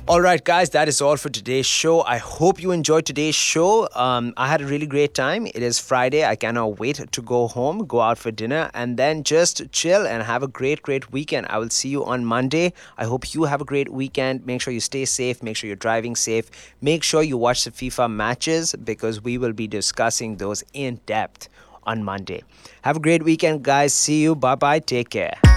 All right, guys, that is all for today's show. I hope you enjoyed today's show. I had a really great time. It is Friday. I cannot wait to go home, go out for dinner, and then just chill and have a great, great weekend. I will see you on Monday. I hope you have a great weekend. Make sure you stay safe. Make sure you're driving safe. Make sure you watch the FIFA matches because we will be discussing those in depth on Monday. Have a great weekend, guys. See you. Bye bye. Take care.